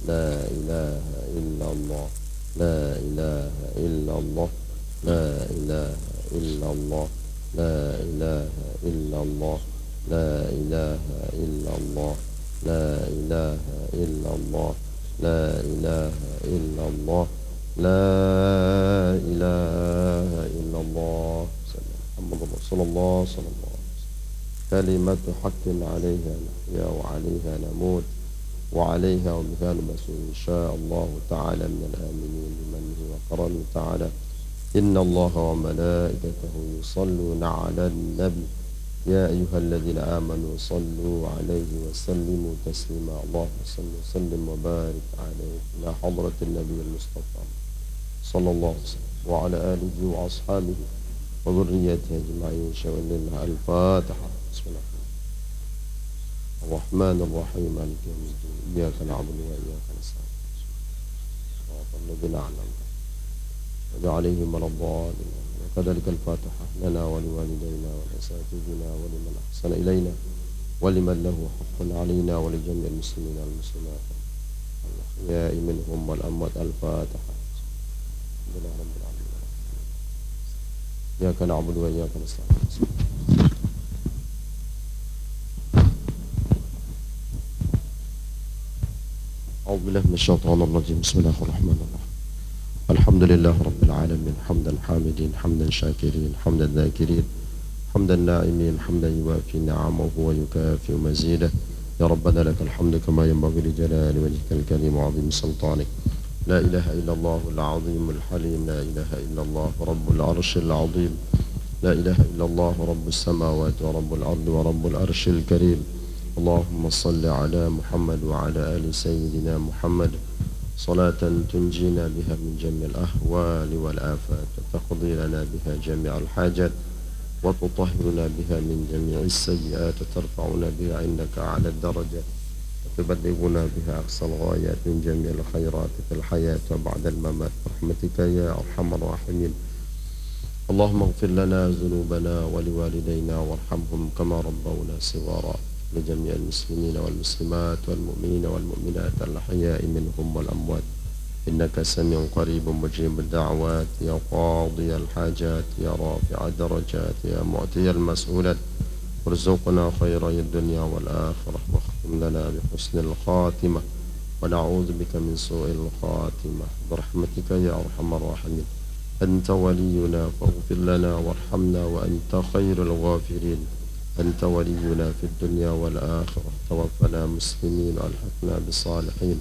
لا إله إلا الله لا إله إلا الله لا إله إلا الله لا إله إلا الله لا إله إلا الله لا إله إلا الله لا إله إلا الله لا إله إلا الله محمد رسول الله صلى الله عليه وسلم كلمة حق عليها نحيا وعليها نموت وعليها وبها نبعث إن شاء الله تعالى من الآمنين بمنه وكرمه تعالى إن الله وملائكته يصلون على النبي يا أيها الذين آمنوا صلوا عليه وسلموا تسليما اللهم صل وسلم وبارك عليه إلى حضرة النبي المصطفى صلى الله عليه وسلم وعلى آله وأصحابه وذريته أجمعين شاء لله الفاتحة بسم الله الرحمن الرحيم مالك يوم الدين إياك نعبد وإياك نستعين صراط الذين أنعمت عليهم ولا الضالين وكذلك الفاتحة لنا ولوالدينا ولأساتذتنا ولمن أحسن إلينا ولمن له حق علينا ولجميع المسلمين والمسلمات الأحياء منهم والأموات الفاتحة الحمد لله رب العالمين إياك نعبد وإياك نستعين أعوذ بالله من الشيطان الرجيم بسم الله الرحمن الرحيم الحمد لله رب العالمين حمدا حامدين حمدا شاكرين حمدا ذاكرين حمدا نائمين حمدا يوافي نعمه ويكافئ مزيده يا ربنا لك الحمد كما ينبغي لجلال وجهك الكريم وعظيم سلطانك لا إله إلا الله العظيم الحليم لا إله إلا الله رب العرش العظيم لا إله إلا الله رب السماوات ورب الأرض ورب العرش الكريم اللهم صل على محمد وعلى آل سيدنا محمد صلاة تنجينا بها من جميع الأهوال والآفات وتقضي لنا بها جميع الحاجات وتطهرنا بها من جميع السيئات وترفعنا بها عندك أعلى الدرجات وتبلغنا بها أقصى الغايات من جميع الخيرات في الحياة وبعد الممات برحمتك يا أرحم الراحمين اللهم اغفر لنا ذنوبنا ولوالدينا وارحمهم كما ربونا صغارا لجميع المسلمين والمسلمات والمؤمنين والمؤمنات الأحياء منهم والأموات إنك سميع قريب مجيب الدعوات يا قاضي الحاجات يا رافع الدرجات يا معطي المسؤولات ارزقنا خيري الدنيا والآخرة واختم لنا بحسن الخاتمة ونعوذ بك من سوء الخاتمة برحمتك يا أرحم الراحمين أنت ولينا فاغفر لنا وارحمنا وأنت خير الغافرين أنت ولينا في الدنيا والآخرة توفنا مسلمين والحقنا بالصالحين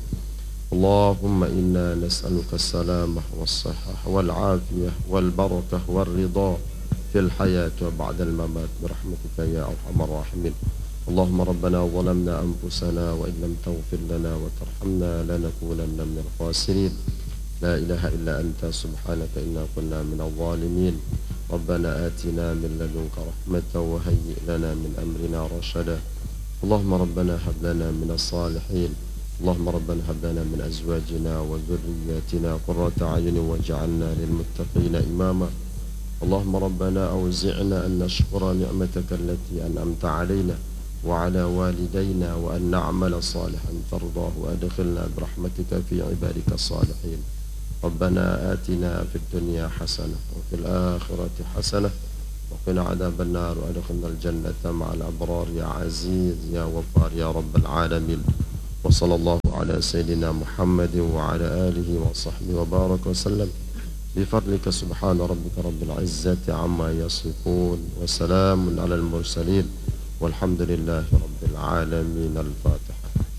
اللهم إنا نسألك السلامة والصحة والعافية والبركة والرضا في الحياة وبعد الممات برحمتك يا أرحم الراحمين اللهم ربنا ظلمنا أنفسنا وإن لم تغفر لنا وترحمنا لنكونن من الخاسرين لا إله إلا أنت سبحانك إنا كنا من الظالمين ربنا آتنا من لدنك رحمة وهيئ لنا من أمرنا رشدا اللهم ربنا هب لنا من الصالحين اللهم ربنا هب لنا من أزواجنا وذرياتنا قرة أعين واجعلنا للمتقين إماما اللهم ربنا أوزعنا أن نشكر نعمتك التي أنعمت علينا وعلى والدينا وأن نعمل صالحا ترضاه وأدخلنا برحمتك في عبادك الصالحين ربنا آتنا في الدنيا حسنة وفي الآخرة حسنة وقنا عذاب النار وأدخلنا الجنة مع الأبرار يا عزيز يا غفار يا رب العالمين وصلى الله على سيدنا محمد وعلى آله وصحبه وبارك وسلم بفضلك سبحان ربك رب العزة عما يصفون وسلام على المرسلين والحمد لله رب العالمين الفاتحة.